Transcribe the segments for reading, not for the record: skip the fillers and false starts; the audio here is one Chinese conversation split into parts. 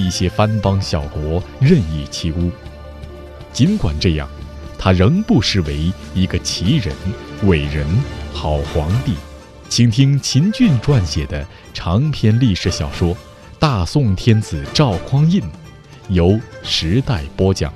一些藩邦小国任意欺污。尽管这样，他仍不失为一个奇人、伟人、好皇帝。请听秦俊撰写的长篇历史小说《大宋天子赵匡胤》，由时代播讲。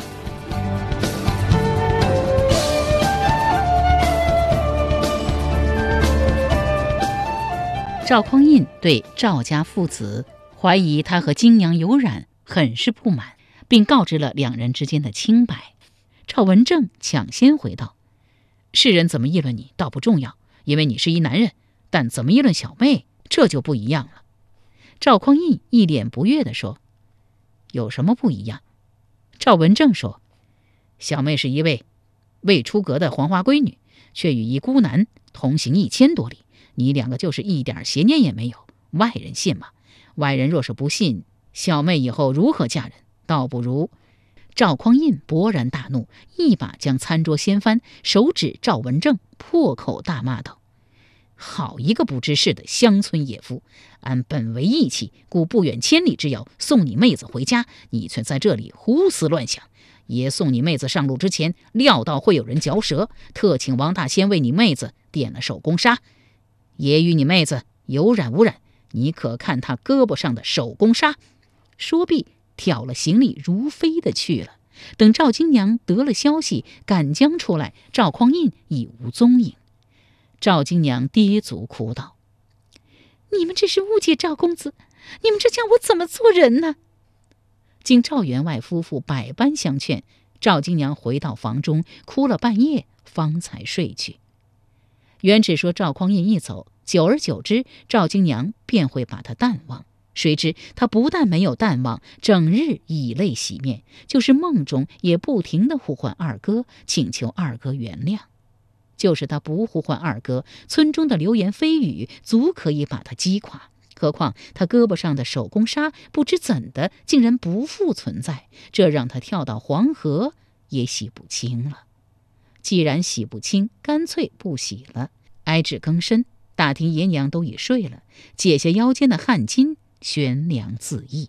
赵匡胤对赵家父子怀疑他和金娘有染很是不满，并告知了两人之间的清白。赵文正抢先回道：世人怎么议论你倒不重要，因为你是一男人，但怎么议论小妹这就不一样了。赵匡胤一脸不悦地说：有什么不一样？赵文正说：小妹是一位未出阁的黄花闺女，却与一孤男同行1000多里，你两个就是一点邪念也没有，外人信吗？外人若是不信，小妹以后如何嫁人？倒不如……赵匡胤勃然大怒，一把将餐桌掀翻，手指赵文正，破口大骂道：好一个不知事的乡村野夫！按本为义气，故不远千里之遥送你妹子回家，你却在这里胡思乱想。爷送你妹子上路之前，料到会有人嚼舌，特请王大仙为你妹子点了手工纱。爷与你妹子有染无染，你可看他胳膊上的手工纱。说毕，挑了行李如飞的去了。等赵金娘得了消息，赶将出来，赵匡胤已无踪影。赵金娘跌足哭道：你们这是误解赵公子，你们这叫我怎么做人呢？经赵员外夫妇百般相劝，赵金娘回到房中，哭了半夜，方才睡去。原只说赵匡胤一走，久而久之，赵金娘便会把他淡忘。谁知他不但没有淡忘，整日以泪洗面，就是梦中也不停地呼唤二哥，请求二哥原谅。就是他不呼唤二哥，村中的流言蜚语足可以把他击垮。何况他胳膊上的手工纱不知怎的竟然不复存在，这让他跳到黄河也洗不清了。既然洗不清，干脆不洗了。挨至更深，大厅爷娘都已睡了，解下腰间的汗巾，悬梁自缢。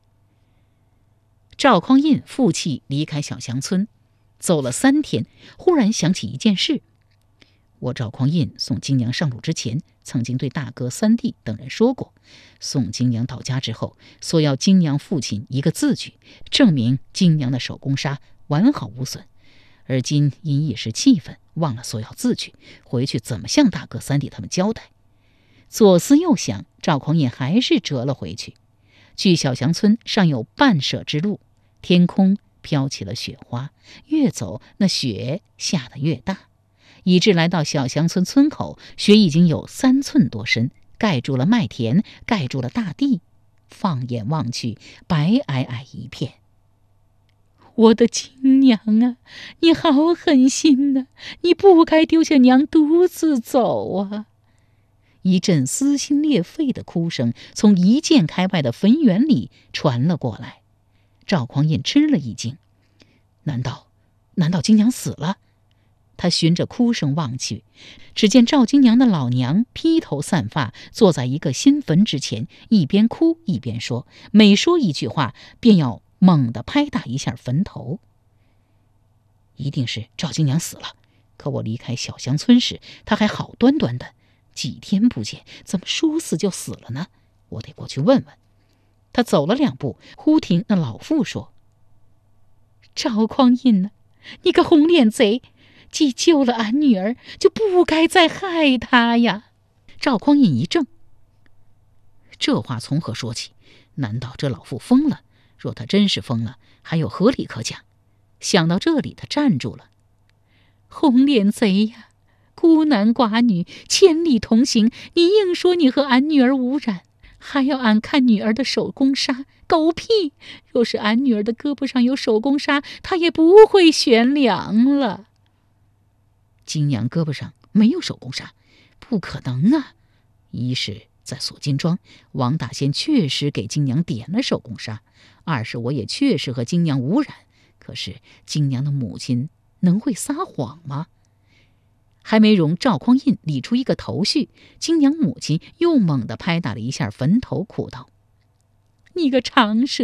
赵匡胤负气离开小乡村，走了3天，忽然想起一件事。我赵匡胤送金娘上路之前，曾经对大哥、三弟等人说过，送金娘到家之后，索要金娘父亲一个字据，证明金娘的手工纱完好无损。而今因一时气愤，忘了索要字据，回去怎么向大哥、三弟他们交代？左思右想，赵匡胤还是折了回去。距小祥村尚有半舍之路，天空飘起了雪花，越走那雪下得越大，以致来到小祥村村口，雪已经有3寸多深，盖住了麦田，盖住了大地。放眼望去，白皑皑一片。我的亲娘啊，你好狠心呐！你不该丢下娘独自走啊！一阵撕心裂肺的哭声从1箭开外的坟园里传了过来。赵匡胤吃了一惊，难道金娘死了？他循着哭声望去，只见赵金娘的老娘披头散发，坐在一个新坟之前，一边哭一边说，每说一句话便要猛地拍打一下坟头。一定是赵金娘死了，可我离开小乡村时，她还好端端的，几天不见，怎么说死就死了呢？我得过去问问。他走了2步，忽听那老妇说：赵匡胤啊，你个红脸贼，既救了俺女儿，就不该再害她呀！赵匡胤一怔，这话从何说起？难道这老妇疯了？若她真是疯了，还有何理可讲？想到这里，他站住了。红脸贼呀，孤男寡女千里同行，你硬说你和俺女儿无染，还要俺看女儿的手工纱，狗屁！若是俺女儿的胳膊上有手工纱，她也不会悬梁了。金娘胳膊上没有手工纱，不可能啊！一是在锁金庄，王大仙确实给金娘点了手工纱；二是我也确实和金娘无染。可是金娘的母亲能会撒谎吗？还没容赵匡胤理出一个头绪，金娘母亲又猛地拍打了一下坟头，哭道：你个长舌